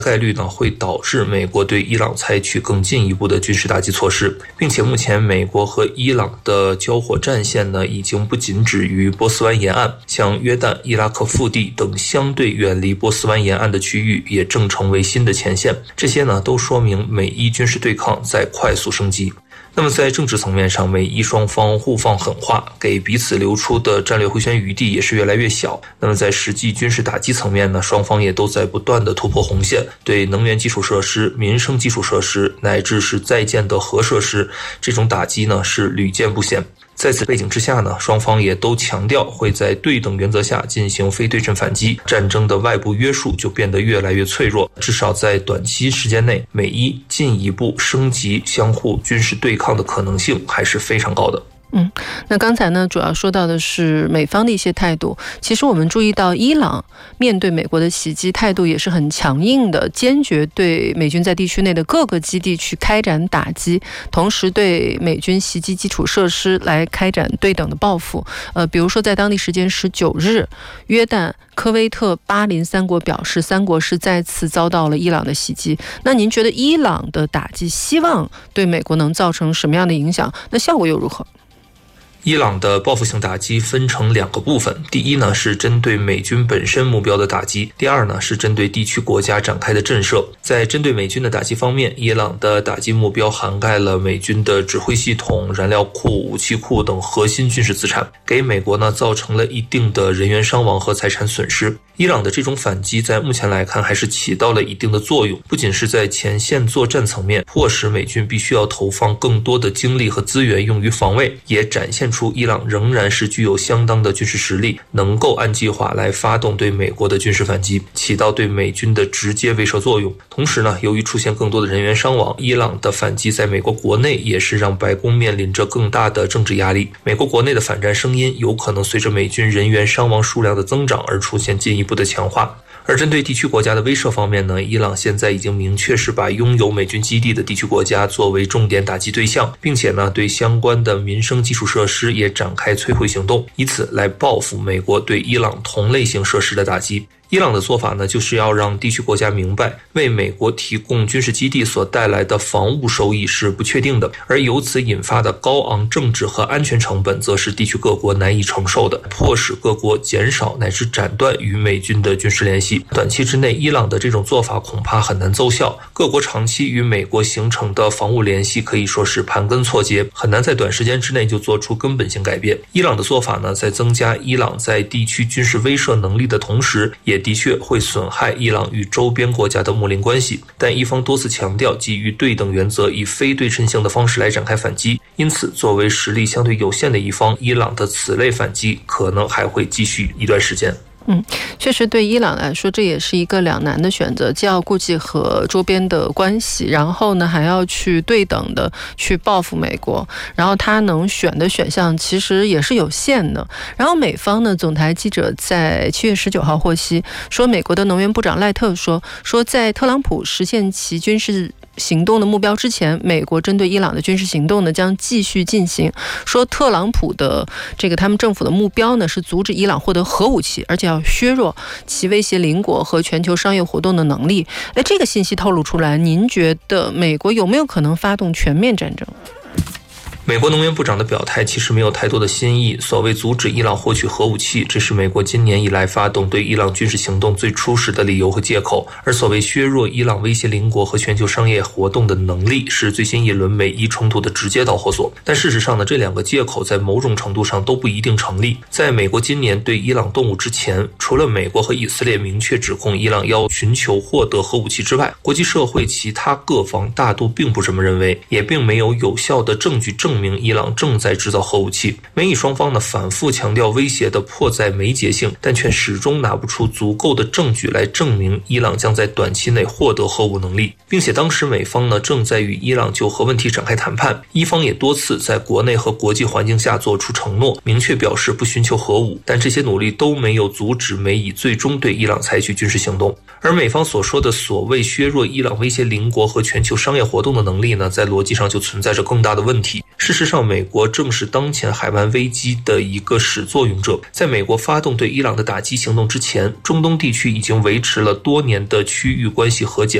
概率呢会导致美国对伊朗采取更进一步的军事打击措施，并且目前美国和伊朗的交火战线呢已经不仅止于波斯湾沿岸，像约旦、伊拉克腹地等相对远离波斯湾沿岸的区域也正成为新的前线，这些呢都说明美伊军事对抗在快速升级。那么在政治层面上，美伊双方互放狠话，给彼此留出的战略回旋余地也是越来越小。那么在实际军事打击层面呢，双方也都在不断的突破红线，对能源基础设施、民生基础设施乃至是在建的核设施，这种打击呢是屡见不鲜。在此背景之下呢，双方也都强调会在对等原则下进行非对称反击，战争的外部约束就变得越来越脆弱，至少在短期时间内，美伊进一步升级相互军事对抗的可能性还是非常高的。 那刚才呢，主要说到的是美方的一些态度。其实我们注意到，伊朗面对美国的袭击态度也是很强硬的，坚决对美军在地区内的各个基地去开展打击，同时对美军袭击基础设施来开展对等的报复。比如说在当地时间19日，约旦、科威特、巴林三国表示，三国是再次遭到了伊朗的袭击。那您觉得伊朗的打击希望对美国能造成什么样的影响？那效果又如何？ 伊朗的报复性打击分成2个部分，第一呢是针对美军本身目标的打击，第二呢是针对地区国家展开的震慑。在针对美军的打击方面，伊朗的打击目标涵盖了美军的指挥系统、燃料库、武器库等核心军事资产，给美国呢造成了一定的人员伤亡和财产损失。伊朗的这种反击在目前来看还是起到了一定的作用，不仅是在前线作战层面迫使美军必须要投放更多的精力和资源用于防卫，也展现出伊朗仍然是具有相当的军事实力，能够按计划来发动对美国的军事反击，起到对美军的直接威慑作用。同时呢，由于出现更多的人员伤亡，伊朗的反击在美国国内也是让白宫面临着更大的政治压力。美国国内的反战声音有可能随着美军人员伤亡数量的增长而出现进一步的强化。而针对地区国家的威慑方面呢，伊朗现在已经明确是把拥有美军基地的地区国家作为重点打击对象，并且呢对相关的民生基础设施也展开摧毁行动，以此来报复美国对伊朗同类型设施的打击。伊朗的做法呢，就是要让地区国家明白，为美国提供军事基地所带来的防务收益是不确定的，而由此引发的高昂政治和安全成本，则是地区各国难以承受的，迫使各国减少乃至斩断与美军的军事联系。短期之内，伊朗的这种做法恐怕很难奏效，各国长期与美国形成的防务联系可以说是盘根错节，很难在短时间之内就做出根本性改变。伊朗的做法呢，在增加伊朗在地区军事威慑能力的同时，也的确会损害伊朗与周边国家的睦邻关系，但伊方多次强调基于对等原则，以非对称性的方式来展开反击，因此作为实力相对有限的一方，伊朗的此类反击可能还会继续一段时间。 确实对伊朗来说，这也是一个两难的选择，既要顾及和周边的关系，然后呢还要去对等的去报复美国，然后他能选的选项其实也是有限的。然后美方呢，总台记者在7月19号获悉，说美国的能源部长赖特说在特朗普实现其军事行动的目标之前，美国针对伊朗的军事行动呢将继续进行。说特朗普的他们政府的目标呢是阻止伊朗获得核武器，而且要削弱其威胁邻国和全球商业活动的能力。这个信息透露出来，您觉得美国有没有可能发动全面战争？ 美国能源部长的表态其实没有太多的新意，所谓阻止伊朗获取核武器，这是美国今年以来发动对伊朗军事行动最初始的理由和借口，而所谓削弱伊朗威胁邻国和全球商业活动的能力，是最新一轮美伊冲突的直接导火索。但事实上呢，这2个借口在某种程度上都不一定成立。在美国今年对伊朗动武之前，除了美国和以色列明确指控伊朗要寻求获得核武器之外，国际社会其他各方大都并不这么认为，也并没有有效的证据证明伊朗正在制造核武器。美以双方呢反复强调威胁的迫在眉睫性，但却始终拿不出足够的证据来证明伊朗将在短期内获得核武能力，并且当时美方呢正在与伊朗就核问题展开谈判，伊方也多次在国内和国际环境下做出承诺，明确表示不寻求核武，但这些努力都没有阻止美以最终对伊朗采取军事行动。而美方所说的所谓削弱伊朗威胁邻国和全球商业活动的能力呢，在逻辑上就存在着更大的问题。事事实上，美国正是当前海湾危机的一个始作俑者。在美国发动对伊朗的打击行动之前，中东地区已经维持了多年的区域关系和解，